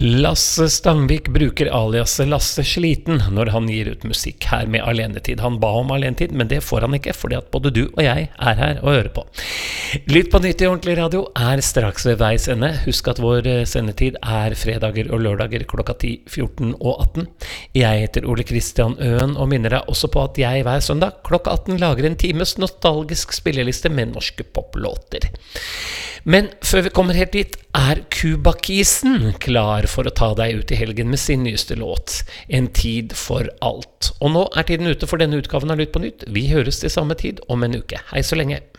Lasse Stangvik bruker aliaset Lasse Sliten når han gir ut musikk her med alenetid. Han ba om alenetid, men det får han ikke, fordi at både du og jeg er her og hører på. Lytt på nytt i Ordentlig Radio er straks ved veis ende. Husk at vår sendetid er fredager og lørdager klokka 10, 14 og 18. Jeg heter Ole Kristian Øen og minner deg også på at jeg hver søndag klokka 18 lager en times nostalgisk spilleliste med norske poplåter. Men før vi kommer helt dit, er Kubakisen klar for å ta deg ut i helgen med sin nyeste låt, En tid for alt. Og nå er tiden ute for denne utgaven av Lytt på nytt. Vi høres til samme tid om en uke. Hei så lenge.